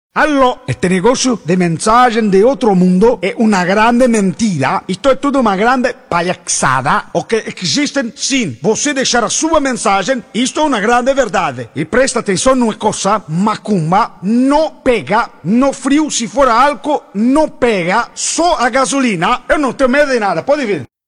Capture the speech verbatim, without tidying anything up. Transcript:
Aló, este negocio de mensajes de otro mundo es una grande mentira. Esto es toda una grande palhaçada. O que existen sin você deixar a sua mensagem. Isto é uma grande verdade. E presta atenção numa coisa: macumba não pega. No frio, se for álcool, não pega. Só a gasolina. Eu não tenho medo de nada, pode ver.